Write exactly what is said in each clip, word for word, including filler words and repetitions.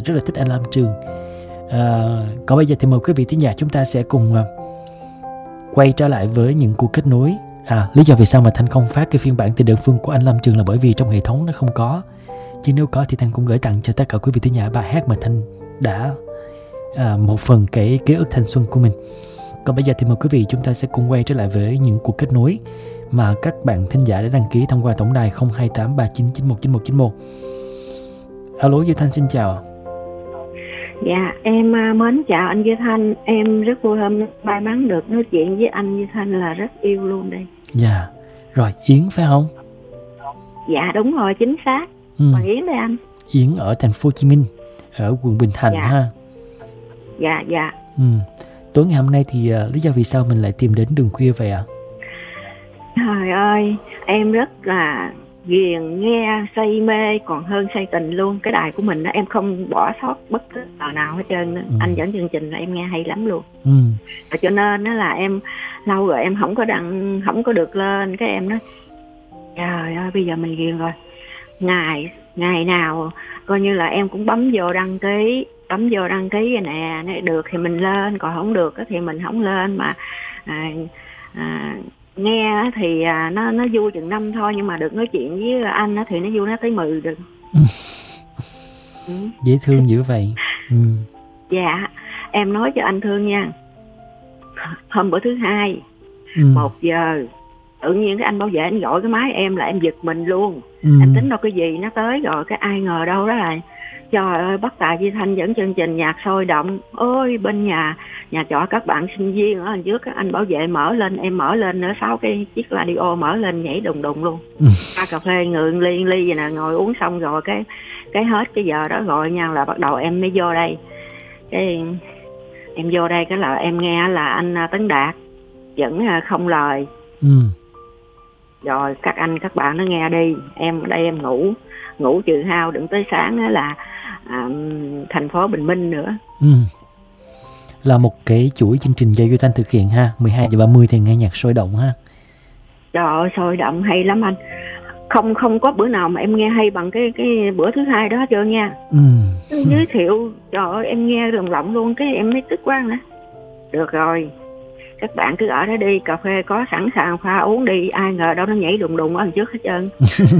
rất là thích anh Lam Trường. À, còn bây giờ thì mời quý vị thính giả chúng ta sẽ cùng uh, quay trở lại với những cuộc kết nối. À, lý do vì sao mà Thanh không phát cái phiên bản từ đơn phương của anh Lam Trường là bởi vì trong hệ thống nó không có. Chứ nếu có thì Thanh cũng gửi tặng cho tất cả quý vị thính giả bài hát mà Thanh đã à, một phần cái ký ức thanh xuân của mình. Còn bây giờ thì mời quý vị chúng ta sẽ cùng quay trở lại với những cuộc kết nối mà các bạn thính giả đã đăng ký thông qua tổng đài không hai tám ba chín chín một chín một chín một. Alo, Duy Thanh xin chào. Dạ, em mến chào anh Duy Thanh. Em rất vui hôm nay may mắn được nói chuyện với anh Duy Thanh, là rất yêu luôn đây. Dạ, rồi Yến phải không? Dạ đúng rồi, chính xác. Ừ. Còn Yến đây anh. Yến ở thành phố Hồ Chí Minh, ở quận Bình Thạnh. Dạ. Ha. Dạ, dạ. Ừ. Tối ngày hôm nay thì uh, lý do vì sao mình lại tìm đến Đường Khuya vậy ạ? Trời ơi, em rất là ghiền nghe, say mê còn hơn say tình luôn. Cái đài của mình đó, em không bỏ sót bất cứ tờ nào hết trơn. Ừ. Anh dẫn chương trình là em nghe hay lắm luôn. Ừ. Cho nên đó là em lâu rồi em không có đăng, không có được lên. Cái em nói trời ơi, bây giờ mình ghiền rồi. Ngày ngày nào coi như là em cũng bấm vô đăng ký, bấm vô đăng ký rồi nè, nếu được thì mình lên, còn không được thì mình không lên. Mà à, à, nghe thì à, nó nó vui chừng năm thôi, nhưng mà được nói chuyện với anh á thì nó vui nó tới mười được. Ừ. Dễ thương dữ vậy. Ừ. Dạ, em nói cho anh thương nha. Hôm bữa thứ hai, ừ. một giờ tự nhiên cái anh bảo vệ anh gọi cái máy em là em giật mình luôn. Ừ. Em tính đâu cái gì nó tới rồi, cái ai ngờ đâu đó là trời ơi, Bất Tài Duy Thanh dẫn chương trình nhạc sôi động. Ôi bên nhà nhà trọ các bạn sinh viên ở trước anh bảo vệ mở lên, em mở lên nữa, sáu cái chiếc radio mở lên nhảy đùng đùng luôn. Ừ. Pha cà phê ngượng ly ly vậy nè, ngồi uống xong rồi cái cái hết cái giờ đó rồi nha, là bắt đầu em mới vô đây. Cái em vô đây cái là em nghe là anh Tấn Đạt vẫn không lời. Ừ. Rồi các anh các bạn nó nghe đi, em ở đây em ngủ ngủ trừ hao đừng tới sáng đó là à, thành phố Bình Minh nữa. Ừ. Là một cái chuỗi chương trình do Duy Thanh thực hiện ha. Mười hai giờ ba mươi thì nghe nhạc sôi động ha. Trời ơi, sôi động hay lắm anh. Không không có bữa nào mà em nghe hay bằng cái cái bữa thứ hai đó hết trơn nha. Ừ. Giới thiệu trời ơi, em nghe lồng lộng luôn, cái em mới tức quá nữa. Được rồi, các bạn cứ ở đó đi, cà phê có sẵn sàng pha uống đi. Ai ngờ đâu nó nhảy đùng đùng ở đằng trước hết trơn.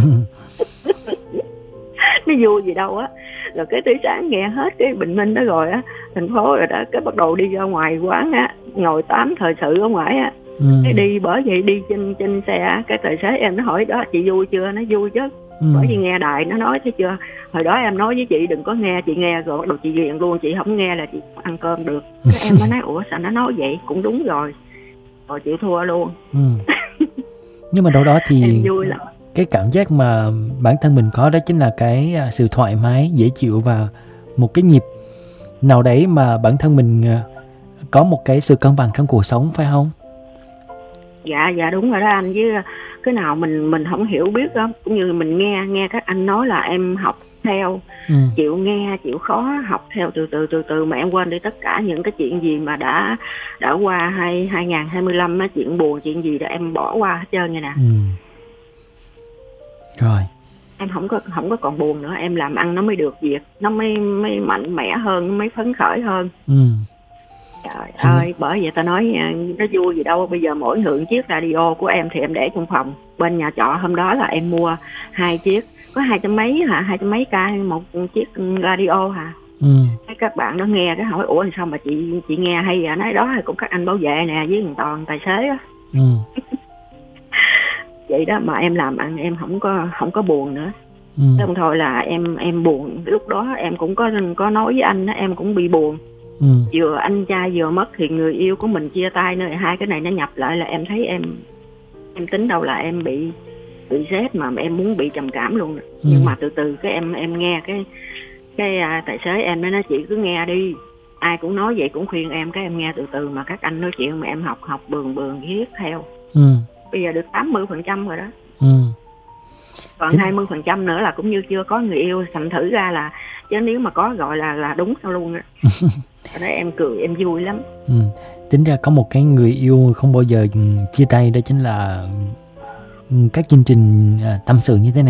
Nó vui gì đâu á. Rồi cái tới sáng nghe hết cái Bình Minh đó rồi á, thành phố rồi đó, cái bắt đầu đi ra ngoài quán á, ngồi tám thời sự ở ngoài á. Ừ. Cái đi bởi vậy đi trên trên xe á, cái tài xế em nó hỏi đó chị vui chưa, nó vui chứ. Ừ. Bởi vì nghe đài nó nói thấy chưa, hồi đó em nói với chị đừng có nghe, chị nghe rồi bắt đầu chị ghiền luôn, chị không nghe là chị ăn cơm được. Cái em mới nói ủa sao nó nói vậy, cũng đúng rồi, rồi chịu thua luôn. Ừ. Nhưng mà đâu đó thì em vui lắm. Cái cảm giác mà bản thân mình có đó chính là cái sự thoải mái, dễ chịu và một cái nhịp nào đấy mà bản thân mình có một cái sự cân bằng trong cuộc sống, phải không? Dạ, dạ đúng rồi đó anh, chứ cái nào mình mình không hiểu biết không, cũng như mình nghe nghe các anh nói là em học theo, ừ. chịu nghe, chịu khó, học theo từ từ từ từ mà em quên đi tất cả những cái chuyện gì mà đã đã qua hai hai nghìn hai mươi lăm á, chuyện buồn chuyện gì đó em bỏ qua hết trơn vậy nè. Ừ. Rồi. Em không có không có còn buồn nữa, em làm ăn nó mới được việc, nó mới mới mạnh mẽ hơn, nó mới phấn khởi hơn. Ừ. Trời ừ. ơi, bởi vậy ta nói nó vui gì đâu. Bây giờ mỗi hưởng chiếc radio của em thì em để trong phòng. Bên nhà trọ hôm đó là em mua hai chiếc, có hai trăm mấy hả, hai trăm mấy ca một chiếc radio hả. Ừ. Các bạn nó nghe cái hỏi ủa sao mà chị chị nghe hay vậy, nói đó cũng các anh bảo vệ nè với thằng Toàn tài xế á. Ừ. Vậy đó mà em làm ăn em không có không có buồn nữa. Ừ. Đồng thời là em em buồn lúc đó em cũng có có nói với anh đó, em cũng bị buồn. Ừ. Vừa anh trai vừa mất thì người yêu của mình chia tay nữa, hai cái này nó nhập lại là em thấy em em tính đâu là em bị bị stress mà em muốn bị trầm cảm luôn. Ừ. Nhưng mà từ từ cái em em nghe cái cái à, tài xế em nó nói chị cứ nghe đi, ai cũng nói vậy cũng khuyên em, cái em nghe từ từ mà các anh nói chuyện mà em học học bường bường viết theo. Ừ. Bây giờ được tám mươi phần trăm rồi đó. Ừ. Còn Chính... hai mươi phần trăm nữa là cũng như chưa có người yêu, thành thử ra là chứ nếu mà có gọi là là đúng sao luôn á. Đó em cười em vui lắm. Ừ. Tính ra có một cái người yêu không bao giờ chia tay, đó chính là các chương trình tâm sự như thế này.